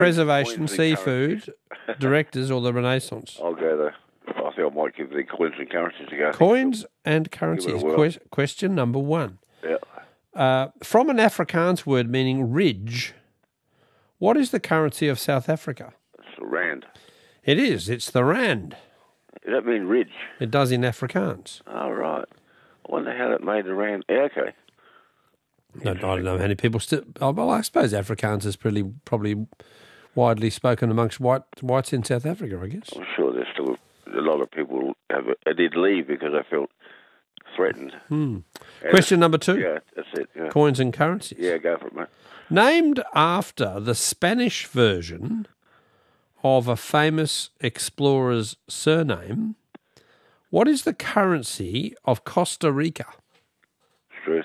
Preservation, Coins and seafood, directors, or the Renaissance? I'll go there. I think I might give the coins and currencies a go. Coins and Give it a currencies. whirl. Question number 1. Yeah. From an Afrikaans word meaning ridge, what is the currency of South Africa? It's the rand. It is. It's the rand. Does that mean ridge? It does in Afrikaans. Oh, right. I wonder how that made the rand. Yeah, okay. I don't know how many people still. Oh, well, I suppose Afrikaans is probably widely spoken amongst whites in South Africa, I guess. I'm sure there's still a lot of people did leave because they felt threatened. Question number 2. Yeah, that's it. Yeah. Coins and currencies. Yeah, go for it, mate. Named after the Spanish version of a famous explorer's surname, what is the currency of Costa Rica? Truth.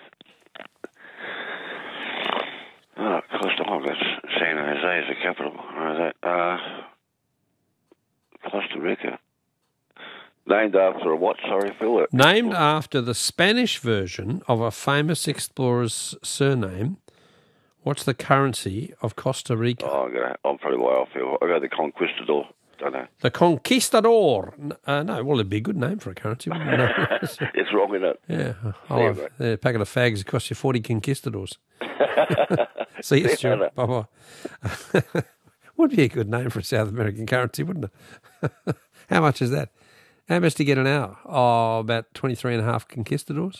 Oh, that's San Jose is the capital. Costa Rica. Named after a what? Sorry, Phil. Named after the Spanish version of a famous explorer's surname, what's the currency of Costa Rica? Oh, I'm probably way off here. I go the Conquistador. Don't know. The Conquistador. No, well, it'd be a good name for a currency, wouldn't it? No. It's wrong in it. Yeah. Yeah, A packet of fags would cost you 40 conquistadors. See you, Stuart. Bye-bye. Would be a good name for a South American currency, wouldn't it? How much is that? How much do you get an hour? Oh, about 23 and a half conquistadors.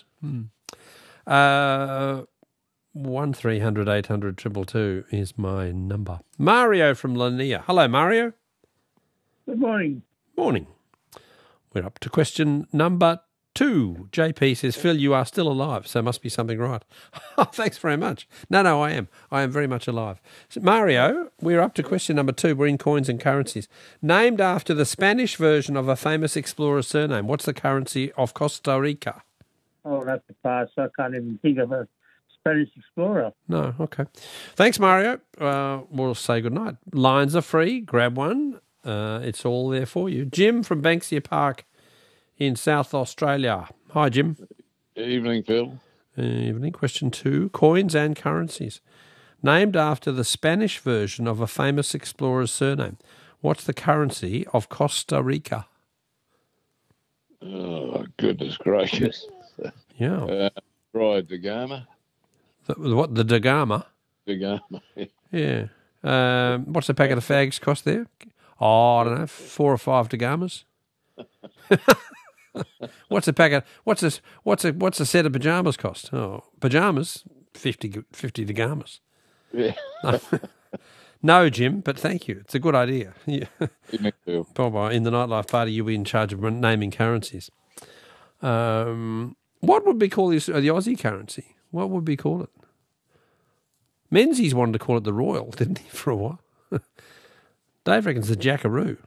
1300 800 222 is my number. Mario from Lanier. Hello, Mario. Good morning. Morning. We're up to question number 2. JP says, Phil, you are still alive, so must be something right. Oh, thanks very much. No, I am. I am very much alive. So, Mario, we're up to question number 2. We're in coins and currencies. Named after the Spanish version of a famous explorer's surname, what's the currency of Costa Rica? Oh, that's a pass. I can't even think of a Spanish explorer. No, okay. Thanks, Mario. We'll say goodnight. Lines are free. Grab one. It's all there for you. Jim from Banksia Park in South Australia. Hi, Jim. Evening, Phil. Evening. Question 2. Coins and currencies. Named after the Spanish version of a famous explorer's surname. What's the currency of Costa Oh, goodness gracious. Yeah. Fried da Gama. What, the Da Gama? Da Gama. Yeah. What's a packet of fags cost there? Oh, I don't know, 4 or 5 Da Gamas. What's a packet? What's a set of pajamas cost? Oh, pajamas, 50 Da Gamas. Yeah. No, Jim, but thank you. It's a good idea. Yeah. Evening, Phil. Bye-bye. In the nightlife party, you'll be in charge of naming currencies. What would we call this, the Aussie currency? What would we call it? Menzies wanted to call it the Royal, didn't he, for a while? Dave reckons the Jackaroo.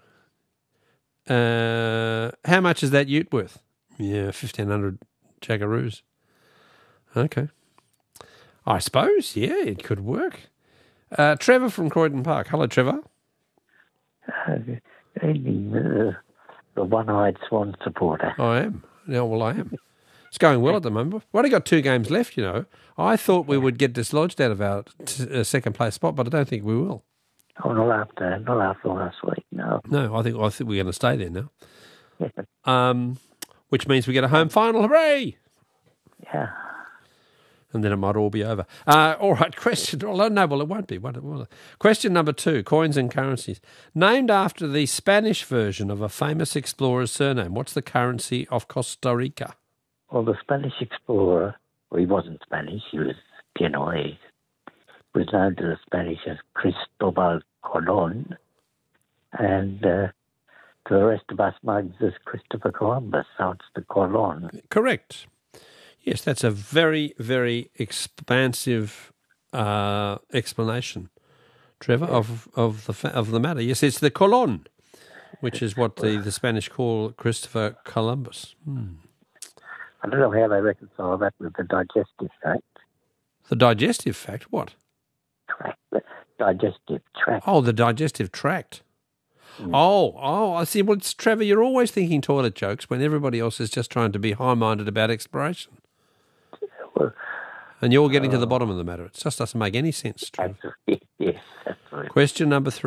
How much is that ute worth? Yeah, 1,500 Jackaroos. Okay. I suppose, yeah, it could work. Trevor from Croydon Park. Hello, Trevor. Good evening, the one-eyed Swan supporter. I am. Yeah, well, I am. It's going well at the moment. We've only got 2 games left, you know. I thought we would get dislodged out of our second place spot, but I don't think we will. Oh, not after last week, no. No, I think we're going to stay there now. Which means we get a home final. Hooray! Yeah. And then it might all be over. All right, question. No, well, it won't be. Question number 2, coins and currencies. Named after the Spanish version of a famous explorer's surname, what's the currency of Costa Rica? Well, the Spanish explorer, well, he wasn't Spanish, he was Genoese, was known to the Spanish as Cristobal Colon, and to the rest of us mugs as Christopher Columbus, so it's the Colon. Correct. Yes, that's a very, very expansive explanation, Trevor, of the matter. Yes, it's the Colon, which is what the Spanish call Christopher Columbus. I don't know how they reconcile that with the digestive fact. The digestive fact? What? Digestive tract. Oh, the digestive tract. Oh, I see. Well, Trevor, you're always thinking toilet jokes when everybody else is just trying to be high-minded about exploration. Well, and you're getting to the bottom of the matter. It just doesn't make any sense, Trevor. Yes, that's right. Question number 3.